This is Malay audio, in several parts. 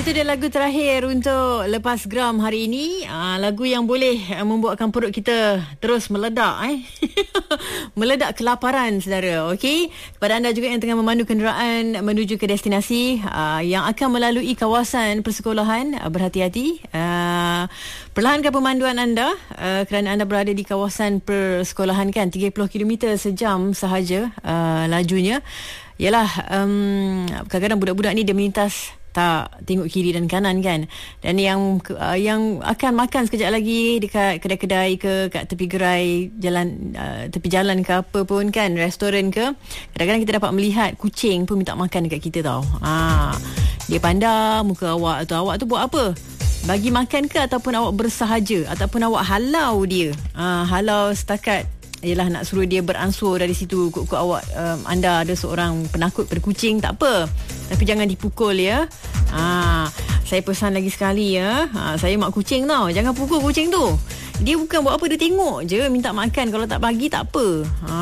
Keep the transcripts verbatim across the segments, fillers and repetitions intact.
Itu dia lagu terakhir untuk Lepas Geram hari ini. Aa, lagu yang boleh membuatkan perut kita terus meledak eh. Meledak kelaparan, saudara. Okey. Kepada anda juga yang tengah memandu kenderaan menuju ke destinasi aa, yang akan melalui kawasan persekolahan, aa, berhati-hati. Aa, perlahankan pemanduan anda aa, kerana anda berada di kawasan persekolahan kan. tiga puluh kilometer sejam sahaja aa, lajunya. Yalah, um, kadang-kadang budak-budak ni dia melintas tak tengok kiri dan kanan kan. Dan yang uh, yang akan makan sekejap lagi dekat kedai-kedai ke, kat tepi gerai jalan, uh, tepi jalan ke apa pun kan, restoran ke, kadang-kadang kita dapat melihat kucing pun minta makan dekat kita tau. Ha, dia pandang muka awak tu, awak tu buat apa? Bagi makan ke ataupun awak bersahaja ataupun awak halau dia? Ha, halau setakat ialah nak suruh dia beransur dari situ. Kok awak um, anda ada seorang penakut pada kucing, tak apa, tapi jangan dipukul ya. Ha, saya pesan lagi sekali ya. Ha, saya mak kucing tau, jangan pukul kucing tu. Dia bukan buat apa, dia tengok je minta makan. Kalau tak bagi tak apa. Ha.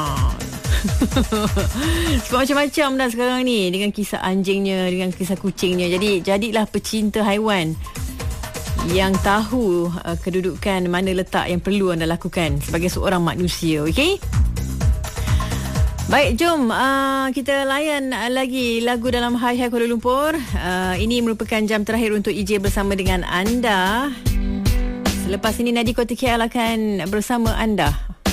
Sebab macam-macam dah sekarang ni, dengan kisah anjingnya, dengan kisah kucingnya. Jadi jadilah pecinta haiwan yang tahu uh, kedudukan mana letak yang perlu anda lakukan sebagai seorang manusia. Okey? Baik, jom uh, kita layan lagi lagu dalam Hai Hai Kuala Lumpur. Uh, ini merupakan jam terakhir untuk E J bersama dengan anda. Selepas ini Nadi Kota K L akan bersama anda